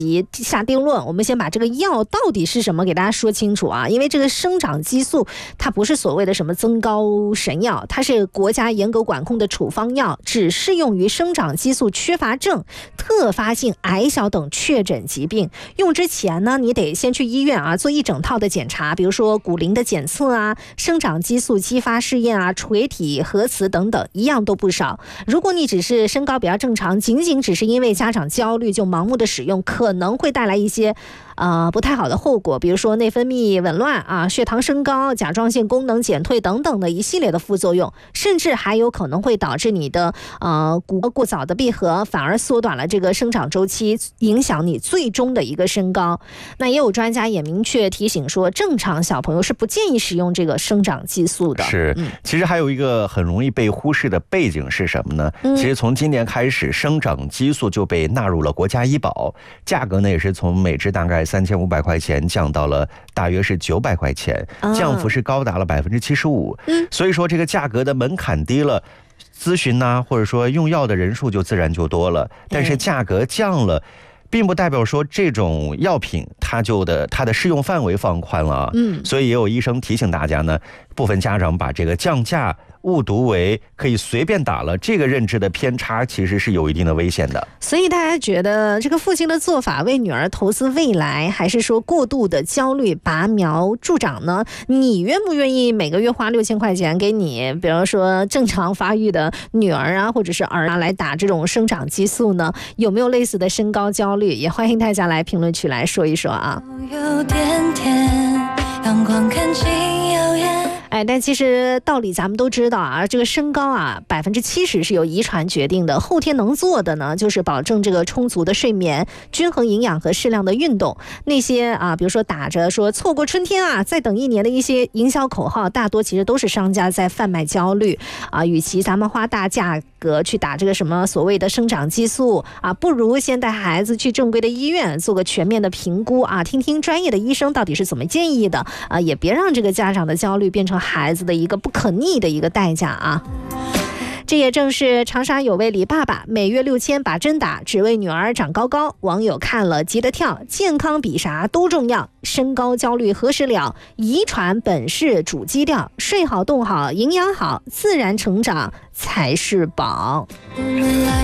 下定论，我们先把这个药到底是什么给大家说清楚啊。因为这个生长激素它不是所谓的什么增高神药，它是国家严格管控的处方药，只适用于生长激素缺乏症、特发性矮小等确诊疾病。用之前呢，你得先去医院啊做一整套的检查，比如说骨龄的检测啊、生长激素激发试验啊、垂体核磁等等，一样都不少。如果你只是身高比较正常，仅仅只是因为家长焦虑就盲目的使用，可能会带来一些不太好的后果，比如说内分泌紊乱啊、血糖升高、甲状腺功能减退等等的一系列的副作用，甚至还有可能会导致你的骨过早的闭合，反而缩短了这个生长周期，影响你最终的一个身高。那也有专家也明确提醒说，正常小朋友是不建议使用这个生长激素的。 是，其实还有一个很容易被忽视的背景是什么呢？其实从今年开始，生长激素就被纳入了国家医保，价格呢也是从每支大概3500块钱降到了大约是900块钱，降幅是高达了75%。所以说这个价格的门槛低了，咨询呐，或者说用药的人数就自然就多了。但是价格降了，并不代表说这种药品它的适用范围放宽了啊。所以也有医生提醒大家呢，部分家长把这个降价误读为可以随便打了，这个认知的偏差其实是有一定的危险的。 所以大家觉得这个父亲的做法为女儿投资未来，还是说过度的焦虑拔苗助长呢？你愿不愿意每个月花6000块钱给你比如说正常发育的女儿啊或者是儿啊来打这种生长激素呢？有没有类似的身高焦虑？也欢迎大家来评论区来说一说啊。有点甜，阳光看清遥远。但其实道理咱们都知道啊，这个身高啊70%是由遗传决定的，后天能做的呢就是保证这个充足的睡眠、均衡营养和适量的运动。那些比如说打着说错过春天啊，再等1年的一些营销口号，大多其实都是商家在贩卖焦虑啊。与其咱们花大价格去打这个什么所谓的生长激素啊，不如先带孩子去正规的医院做个全面的评估啊，听听专业的医生到底是怎么建议的啊，也别让这个家长的焦虑变成孩子的一个不可逆的一个代价啊。这也正是长沙有位李爸爸每月6000把针打，只为女儿长高高。网友看了急得跳，健康比啥都重要，身高焦虑何时了？遗传本是主基调，睡好动好营养好，自然成长才是宝。